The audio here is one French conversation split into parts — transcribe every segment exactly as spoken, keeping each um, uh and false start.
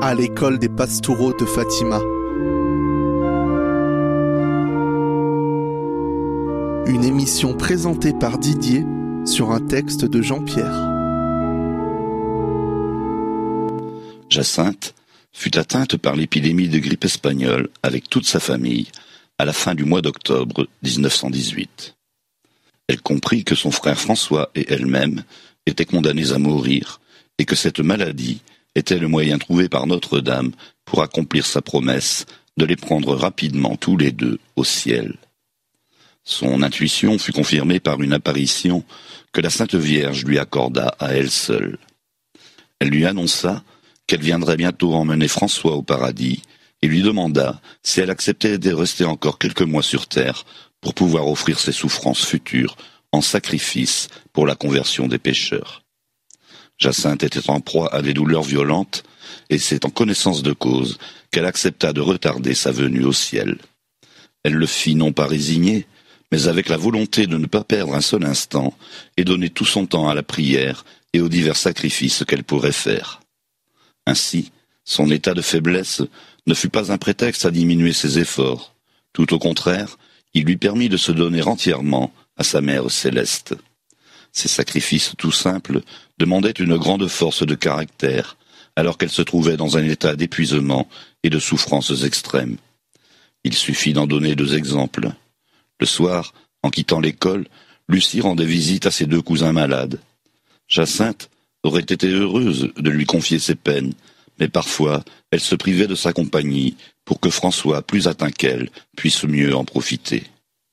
à l'école des Pastoureaux de Fatima. Une émission présentée par Didier sur un texte de Jean-Pierre. Jacinthe fut atteinte par l'épidémie de grippe espagnole avec toute sa famille à la fin du mois d'octobre dix-neuf cent dix-huit. Elle comprit que son frère François et elle-même étaient condamnés à mourir et que cette maladie était le moyen trouvé par Notre-Dame pour accomplir sa promesse de les prendre rapidement tous les deux au ciel. Son intuition fut confirmée par une apparition que la Sainte Vierge lui accorda à elle seule. Elle lui annonça qu'elle viendrait bientôt emmener François au paradis et lui demanda si elle acceptait de rester encore quelques mois sur terre pour pouvoir offrir ses souffrances futures en sacrifice pour la conversion des pécheurs. Jacinthe était en proie à des douleurs violentes et c'est en connaissance de cause qu'elle accepta de retarder sa venue au ciel. Elle le fit non pas résignée, mais avec la volonté de ne pas perdre un seul instant et donner tout son temps à la prière et aux divers sacrifices qu'elle pourrait faire. Ainsi, son état de faiblesse ne fut pas un prétexte à diminuer ses efforts. Tout au contraire, il lui permit de se donner entièrement à sa mère céleste. Ces sacrifices tout simples demandaient une grande force de caractère, alors qu'elle se trouvait dans un état d'épuisement et de souffrances extrêmes. Il suffit d'en donner deux exemples. Le soir, en quittant l'école, Lucie rendait visite à ses deux cousins malades. Jacinthe aurait été heureuse de lui confier ses peines, mais parfois elle se privait de sa compagnie pour que François, plus atteint qu'elle, puisse mieux en profiter.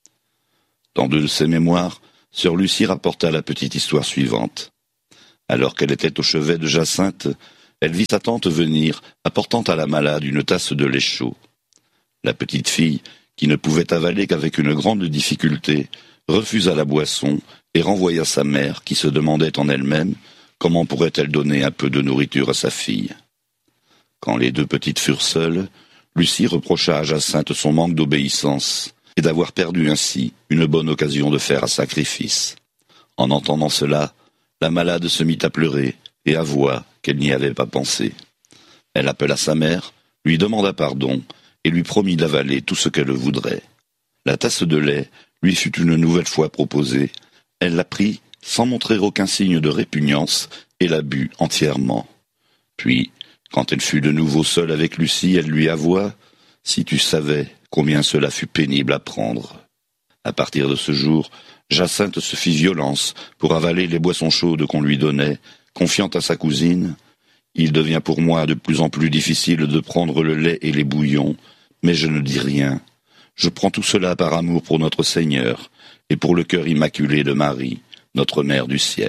Dans deux de ses mémoires, sœur Lucie rapporta la petite histoire suivante. Alors qu'elle était au chevet de Jacinthe, elle vit sa tante venir, apportant à la malade une tasse de lait chaud. La petite fille, qui ne pouvait avaler qu'avec une grande difficulté, refusa la boisson et renvoya sa mère, qui se demandait en elle-même comment pourrait-elle donner un peu de nourriture à sa fille. Quand les deux petites furent seules, Lucie reprocha à Jacinthe son manque d'obéissance et d'avoir perdu ainsi une bonne occasion de faire un sacrifice. En entendant cela, la malade se mit à pleurer et avoua qu'elle n'y avait pas pensé. Elle appela sa mère, lui demanda pardon et lui promit d'avaler tout ce qu'elle voudrait. La tasse de lait lui fut une nouvelle fois proposée. Elle la prit sans montrer aucun signe de répugnance et la but entièrement. Puis, quand elle fut de nouveau seule avec Lucie, elle lui avoua « Si tu savais combien cela fut pénible à prendre ». À partir de ce jour, Jacinthe se fit violence pour avaler les boissons chaudes qu'on lui donnait, confiant à sa cousine « Il devient pour moi de plus en plus difficile de prendre le lait et les bouillons, mais je ne dis rien. Je prends tout cela par amour pour notre Seigneur et pour le cœur immaculé de Marie, notre Mère du ciel. »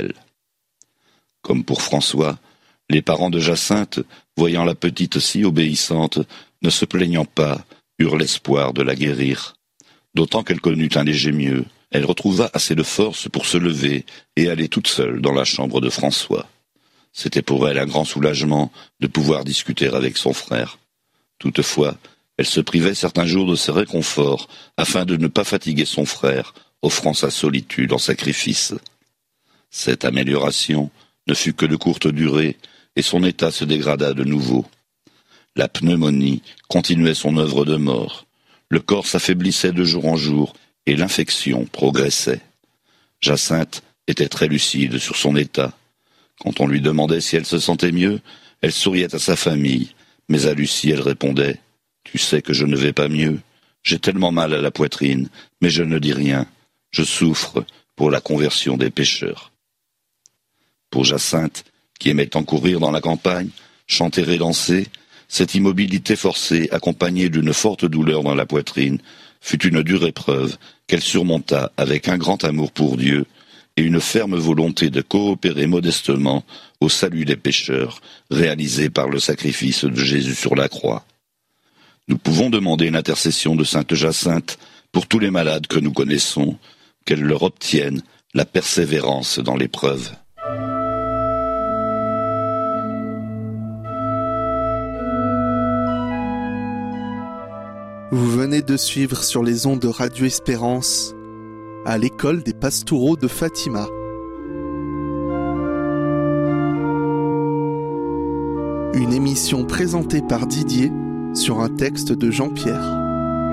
Comme pour François, les parents de Jacinthe, voyant la petite si obéissante, ne se plaignant pas, eurent l'espoir de la guérir. D'autant qu'elle connut un léger mieux, elle retrouva assez de force pour se lever et aller toute seule dans la chambre de François. C'était pour elle un grand soulagement de pouvoir discuter avec son frère. Toutefois, elle se privait certains jours de ses réconforts afin de ne pas fatiguer son frère, offrant sa solitude en sacrifice. Cette amélioration ne fut que de courte durée et son état se dégrada de nouveau. La pneumonie continuait son œuvre de mort. Le corps s'affaiblissait de jour en jour et l'infection progressait. Jacinthe était très lucide sur son état. Quand on lui demandait si elle se sentait mieux, elle souriait à sa famille, mais à Lucie elle répondait « Tu sais que je ne vais pas mieux. J'ai tellement mal à la poitrine, mais je ne dis rien. Je souffre pour la conversion des pécheurs. » Pour Jacinthe, qui aimait tant courir dans la campagne, chanter et danser, cette immobilité forcée, accompagnée d'une forte douleur dans la poitrine, fut une dure épreuve qu'elle surmonta avec un grand amour pour Dieu et une ferme volonté de coopérer modestement au salut des pécheurs, réalisé par le sacrifice de Jésus sur la croix. Nous pouvons demander l'intercession de sainte Jacinthe pour tous les malades que nous connaissons, qu'elle leur obtienne la persévérance dans l'épreuve. Vous venez de suivre sur les ondes de Radio Espérance à l'école des Pastoureaux de Fatima. Une émission présentée par Didier sur un texte de Jean-Pierre.